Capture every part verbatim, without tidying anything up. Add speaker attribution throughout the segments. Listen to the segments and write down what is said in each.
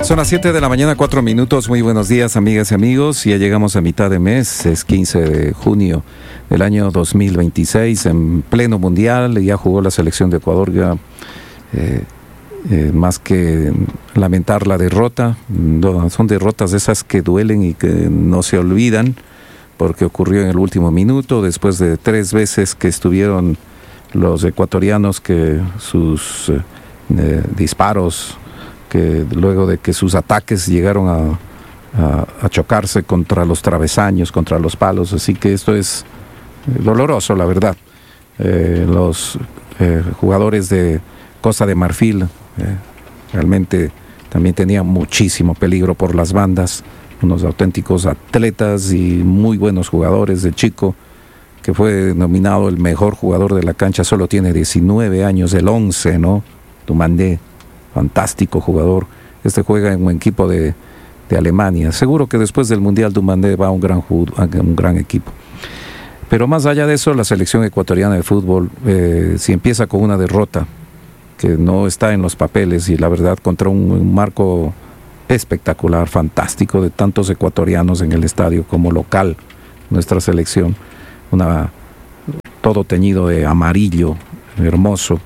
Speaker 1: Son las siete de la mañana, cuatro minutos. Muy buenos días, amigas y amigos. Ya llegamos a mitad de mes, es quince de junio del año dos mil veintiséis, en pleno mundial. Ya jugó la selección de Ecuador. Ya, eh, eh, más que lamentar la derrota, no, son derrotas esas que duelen y que no se olvidan, porque ocurrió en el último minuto, después de tres veces que estuvieron los ecuatorianos, que sus eh, eh, disparos, que luego de que sus ataques llegaron a, a, a chocarse contra los travesaños, contra los palos. Así que esto es doloroso, la verdad. Eh, los eh, jugadores de Costa de Marfil eh, realmente también tenían muchísimo peligro por las bandas, unos auténticos atletas y muy buenos jugadores. De Chico, que fue nominado el mejor jugador de la cancha, solo tiene diecinueve años, el once, ¿no? Dumandé, fantástico jugador. Este juega en un equipo de, de Alemania. Seguro que después del Mundial Dumandé va a un gran, a un gran equipo. Pero más allá de eso, la selección ecuatoriana de fútbol, eh, si empieza con una derrota que no está en los papeles, y la verdad contra un, un marco espectacular, fantástico, de tantos ecuatorianos en el estadio como local, nuestra selección, una, todo teñido de amarillo, hermoso,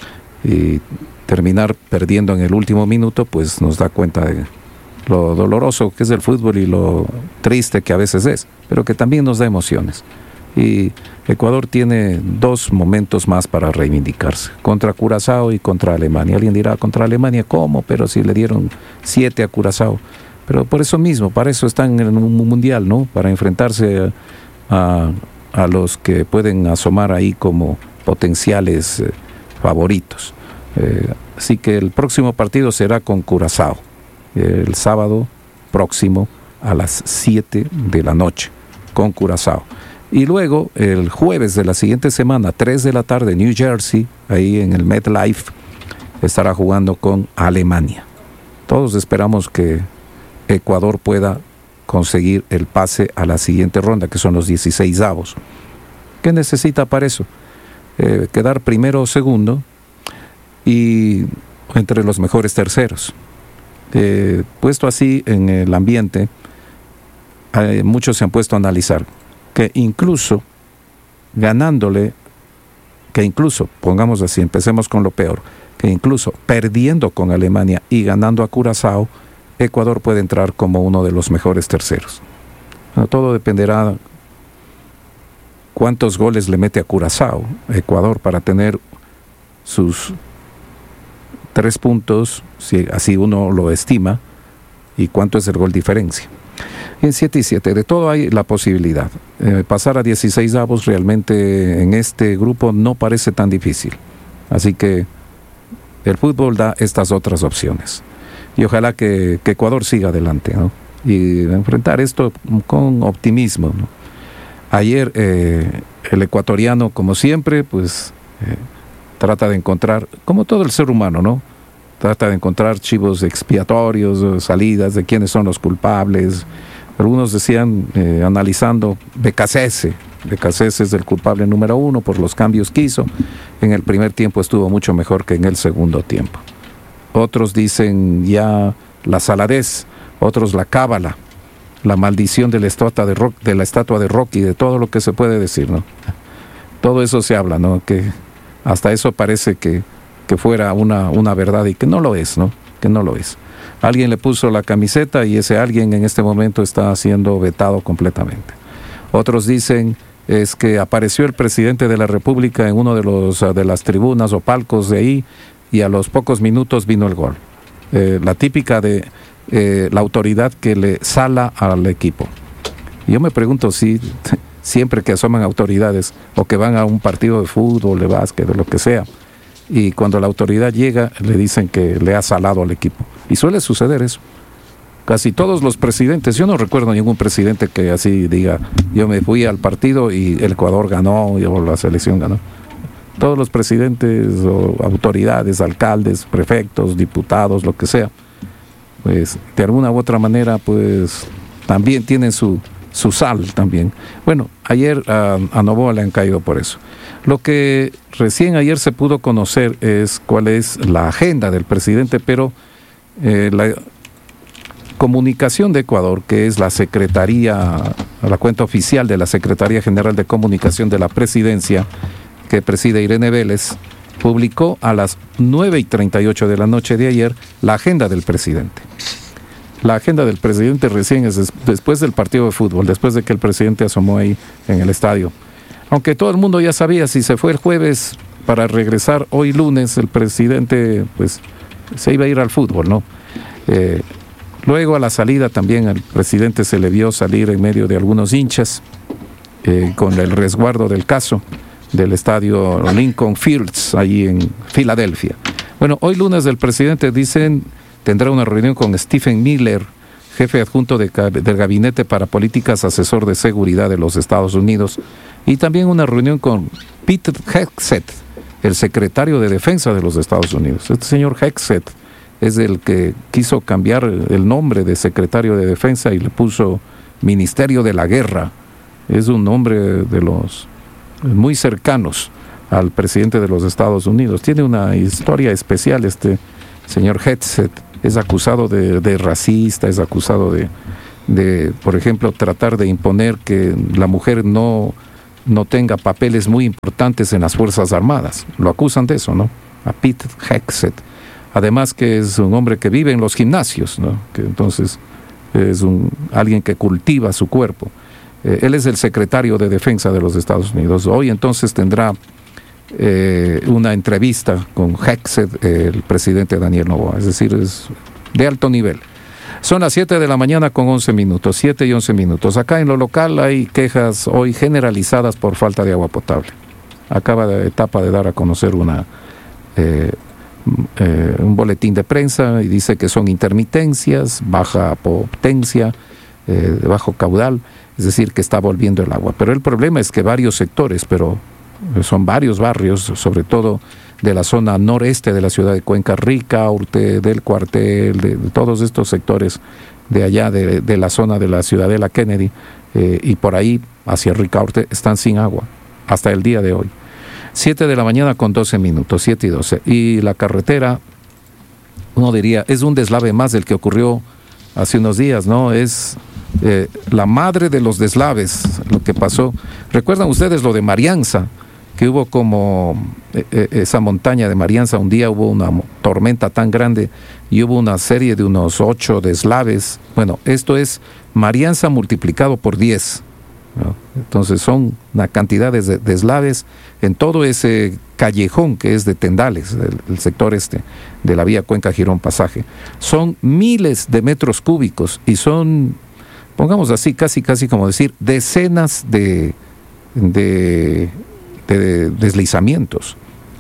Speaker 1: y terminar perdiendo en el último minuto, pues nos da cuenta de lo doloroso que es el fútbol y lo triste que a veces es, pero que también nos da emociones. Y Ecuador tiene dos momentos más para reivindicarse, contra Curazao y contra Alemania. Alguien dirá, ¿contra Alemania cómo? Pero si le dieron siete a Curazao. Pero por eso mismo, para eso están en un mundial, ¿no? Para enfrentarse a, a los que pueden asomar ahí como potenciales eh, favoritos. Eh, así que el próximo partido será con Curazao, eh, el sábado próximo a las siete de la noche, con Curazao. Y luego, el jueves de la siguiente semana, tres de la tarde, New Jersey, ahí en el MetLife, estará jugando con Alemania. Todos esperamos que Ecuador pueda conseguir el pase a la siguiente ronda, que son los dieciseisavos. ¿Qué necesita para eso? Eh, quedar primero o segundo, y entre los mejores terceros. Eh, puesto así en el ambiente, eh, muchos se han puesto a analizar que incluso ganándole, que incluso, pongamos así, empecemos con lo peor, que incluso perdiendo con Alemania y ganando a Curazao, Ecuador puede entrar como uno de los mejores terceros. Bueno, todo dependerá cuántos goles le mete a Curazao, Ecuador, para tener sus tres puntos, si así uno lo estima, y cuánto es el gol diferencia. En siete y siete, de todo hay la posibilidad. Eh, pasar a dieciseisavos realmente en este grupo no parece tan difícil. Así que el fútbol da estas otras opciones. Y ojalá que, que Ecuador siga adelante, ¿no? Y enfrentar esto con optimismo, ¿no? Ayer eh, el ecuatoriano, como siempre, pues eh, trata de encontrar, como todo el ser humano, ¿no? Trata de encontrar chivos expiatorios, salidas de quiénes son los culpables. Algunos decían, eh, analizando, Becasese. Becasese es el culpable número uno por los cambios que hizo. En el primer tiempo estuvo mucho mejor que en el segundo tiempo. Otros dicen ya la Saladez, otros la cábala, la maldición de la estatua de, Rock, de la estatua de Rocky, de todo lo que se puede decir, ¿no? Todo eso se habla, ¿no? Que hasta eso parece que, que fuera una, una verdad, y que no lo es, ¿no? Que no lo es. Alguien le puso la camiseta y ese alguien en este momento está siendo vetado completamente. Otros dicen es que apareció el presidente de la República en uno de los de las tribunas o palcos de ahí, y a los pocos minutos vino el gol. Eh, la típica de eh, la autoridad que le sala al equipo. Yo me pregunto si siempre que asoman autoridades o que van a un partido de fútbol, de básquet, de lo que sea, y cuando la autoridad llega le dicen que le ha salado al equipo. Y suele suceder eso. Casi todos los presidentes, yo no recuerdo ningún presidente que así diga, yo me fui al partido y el Ecuador ganó, o la selección ganó. Todos los presidentes o autoridades, alcaldes, prefectos, diputados, lo que sea, pues de alguna u otra manera, pues también tienen su, su sal también. Bueno, ayer a, a Noboa le han caído por eso. Lo que recién ayer se pudo conocer es cuál es la agenda del presidente, pero eh, la, Comunicación de Ecuador, que es la Secretaría, la cuenta oficial de la Secretaría General de Comunicación de la Presidencia, que preside Irene Vélez, publicó a las nueve y treinta y ocho de la noche de ayer la agenda del presidente. La agenda del presidente recién es des- después del partido de fútbol, después de que el presidente asomó ahí en el estadio. Aunque todo el mundo ya sabía, si se fue el jueves para regresar hoy lunes, el presidente pues se iba a ir al fútbol, ¿no? Eh, luego a la salida también al presidente se le vio salir en medio de algunos hinchas eh, con el resguardo del caso del estadio Lincoln Fields, ahí en Filadelfia. Bueno, hoy lunes el presidente, dicen, tendrá una reunión con Stephen Miller, jefe adjunto de, del Gabinete para Políticas Asesor de Seguridad de los Estados Unidos, y también una reunión con Pete Hegseth, el secretario de Defensa de los Estados Unidos. Este señor Hegseth es el que quiso cambiar el nombre de secretario de Defensa y le puso Ministerio de la Guerra. Es un nombre de los muy cercanos al presidente de los Estados Unidos. Tiene una historia especial este señor Hegseth. Es acusado de, de racista, es acusado de, de, por ejemplo, tratar de imponer que la mujer no, no tenga papeles muy importantes en las Fuerzas Armadas. Lo acusan de eso, ¿no? A Pete Hegseth. Además que es un hombre que vive en los gimnasios, ¿no? Que entonces es un, alguien que cultiva su cuerpo. Eh, él es el secretario de Defensa de los Estados Unidos. Hoy entonces tendrá eh, una entrevista con Hegseth, eh, el presidente Daniel Noboa. Es decir, es de alto nivel. Son las siete de la mañana con once minutos, siete y once minutos. Acá en lo local hay quejas hoy generalizadas por falta de agua potable. Acaba de etapa de dar a conocer una eh, eh, un boletín de prensa y dice que son intermitencias, baja potencia, eh, de bajo caudal. Es decir, que está volviendo el agua. Pero el problema es que varios sectores, pero son varios barrios, sobre todo de la zona noreste de la ciudad de Cuenca, Ricaurte, del Cuartel, de, de todos estos sectores de allá, de, de la zona de la Ciudadela Kennedy, eh, y por ahí hacia Ricaurte, están sin agua, hasta el día de hoy. siete de la mañana con doce minutos, siete y doce. Y la carretera, uno diría, es un deslave más del que ocurrió hace unos días, ¿no? Es eh, la madre de los deslaves, lo que pasó. ¿Recuerdan ustedes lo de Marianza? Que hubo como eh, esa montaña de Marianza, un día hubo una tormenta tan grande y hubo una serie de unos ocho deslaves. Bueno, esto es Marianza multiplicado por diez, ¿no? Entonces son una cantidad de deslaves en todo ese callejón que es de Tendales, el, el sector este de la vía Cuenca Girón Pasaje. Son miles de metros cúbicos y son, pongamos así, casi casi como decir, decenas de, de, de deslizamientos.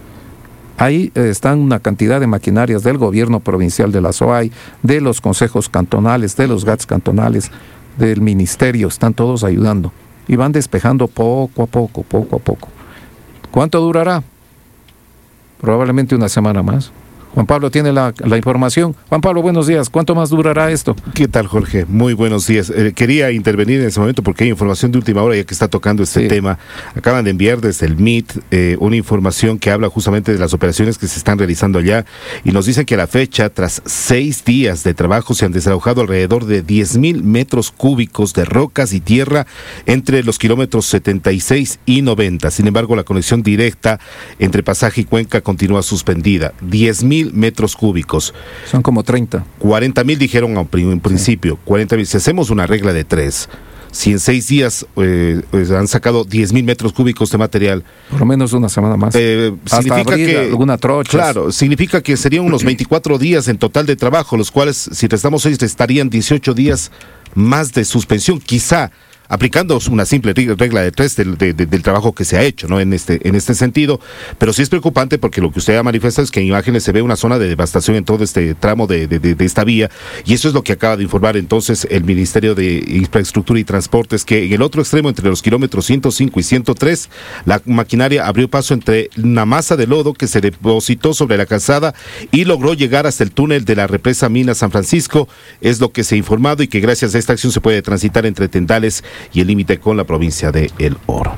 Speaker 1: Ahí eh, están una cantidad de maquinarias del gobierno provincial de la S O A I, de los consejos cantonales, de los G A T S cantonales, del ministerio, están todos ayudando y van despejando poco a poco, poco a poco. ¿Cuánto durará? Probablemente una semana más. Juan Pablo tiene la, la información. Juan Pablo, buenos días. ¿Cuánto más durará esto?
Speaker 2: ¿Qué tal, Jorge? Muy buenos días. Eh, quería intervenir en ese momento porque hay información de última hora ya que está tocando este sí. tema. Acaban de enviar desde el M I T eh, una información que habla justamente de las operaciones que se están realizando allá y nos dicen que a la fecha, tras seis días de trabajo, se han desalojado alrededor de diez mil metros cúbicos de rocas y tierra entre los kilómetros setenta y seis y noventa. Sin embargo, la conexión directa entre Pasaje y Cuenca continúa suspendida. diez mil metros cúbicos.
Speaker 1: Son como treinta.
Speaker 2: cuarenta mil dijeron en principio. Sí. cuarenta mil. Si hacemos una regla de tres, si en seis días eh, pues han sacado diez mil metros cúbicos de material.
Speaker 1: Por lo menos una semana más.
Speaker 2: Eh, significa que
Speaker 1: alguna trocha.
Speaker 2: Claro, significa que serían unos veinticuatro días en total de trabajo, los cuales, si restamos seis, estarían dieciocho días más de suspensión. Quizá aplicando una simple regla de tres del, de, de, del trabajo que se ha hecho, ¿no? En este, en este sentido, pero sí es preocupante porque lo que usted ha manifestado es que en imágenes se ve una zona de devastación en todo este tramo de, de, de, de esta vía, y eso es lo que acaba de informar entonces el Ministerio de Infraestructura y Transportes, que en el otro extremo, entre los kilómetros ciento cinco y ciento tres, la maquinaria abrió paso entre una masa de lodo que se depositó sobre la calzada y logró llegar hasta el túnel de la represa Mina San Francisco, es lo que se ha informado, y que gracias a esta acción se puede transitar entre Tendales y el límite con la provincia de El Oro.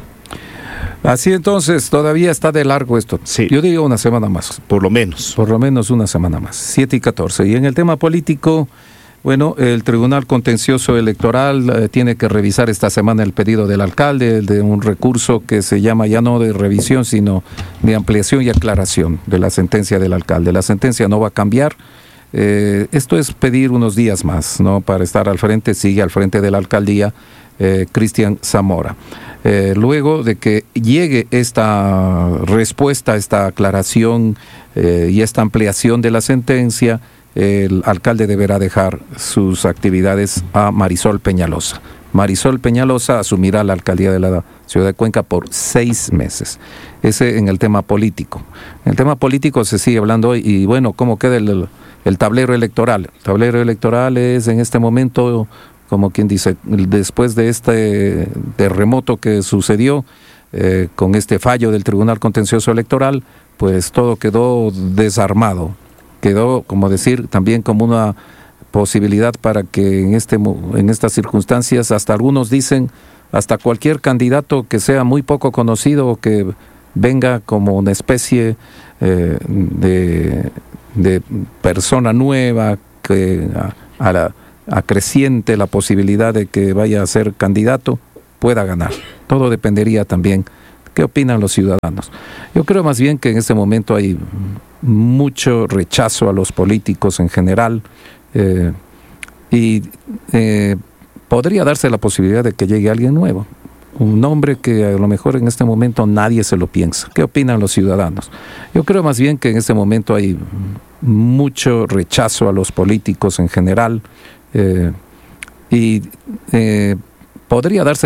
Speaker 1: Así entonces, todavía está de largo esto.
Speaker 2: Sí.
Speaker 1: Yo digo una semana más.
Speaker 2: Por lo menos.
Speaker 1: Por lo menos una semana más. siete y catorce. Y en el tema político, Bueno, el Tribunal Contencioso Electoral eh, tiene que revisar esta semana el pedido del alcalde de un recurso que se llama ya no de revisión, sino de ampliación y aclaración de la sentencia del alcalde. La sentencia no va a cambiar. Eh, esto es pedir unos días más, ¿no? Para estar al frente, sigue al frente de la alcaldía eh, Cristian Zamora. Eh, luego de que llegue esta respuesta, esta aclaración eh, y esta ampliación de la sentencia, el alcalde deberá dejar sus actividades a Marisol Peñalosa. Marisol Peñalosa asumirá la alcaldía de la ciudad de Cuenca por seis meses. Ese en el tema político. En el tema político se sigue hablando hoy, y bueno, ¿cómo queda el, el tablero electoral? El tablero electoral es en este momento, como quien dice, después de este terremoto que sucedió, eh, con este fallo del Tribunal Contencioso Electoral, pues todo quedó desarmado. Quedó, como decir, también como una posibilidad para que en este en estas circunstancias, hasta algunos dicen, hasta cualquier candidato que sea muy poco conocido o que venga como una especie eh, de, de persona nueva que a, a la, acreciente la posibilidad de que vaya a ser candidato, pueda ganar. Todo dependería también. ¿Qué opinan los ciudadanos? Yo creo más bien que en este momento hay mucho rechazo a los políticos en general eh, y eh, podría darse la posibilidad de que llegue alguien nuevo, un nombre que a lo mejor en este momento nadie se lo piensa. ¿Qué opinan los ciudadanos? Yo creo más bien que en este momento hay mucho rechazo a los políticos en general eh, y eh, podría darse